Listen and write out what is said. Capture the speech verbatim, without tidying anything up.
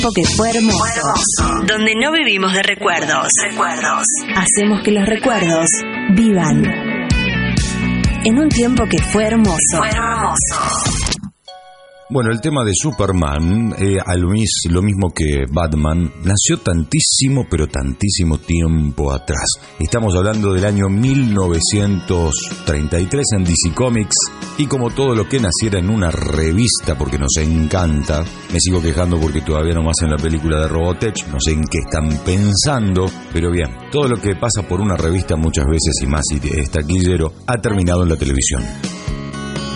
Porque fue hermoso. Fue hermoso. Donde no vivimos de recuerdos. Recuerdos. Hacemos que los recuerdos vivan. En un tiempo que fue hermoso. Fue hermoso. Bueno, el tema de Superman, eh, a lo, mis, lo mismo que Batman, nació tantísimo, pero tantísimo tiempo atrás. Estamos hablando del año mil novecientos treinta y tres en D C Comics, y como todo lo que naciera en una revista, porque nos encanta, me sigo quejando porque todavía no más en la película de Robotech, no sé en qué están pensando, pero bien, todo lo que pasa por una revista muchas veces y más y es taquillero, ha terminado en la televisión.